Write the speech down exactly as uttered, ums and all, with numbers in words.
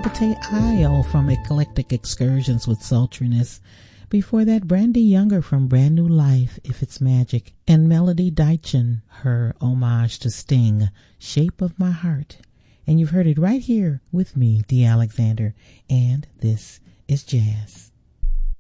Naivete Isle from Eclectic Excursions with Sultriness. Before that, Brandy Younger from Brand New Life, If It's Magic. And Melody Deitchen, her homage to Sting, Shape of My Heart. And you've heard it right here with me, Dee Alexander. And this is Jazz.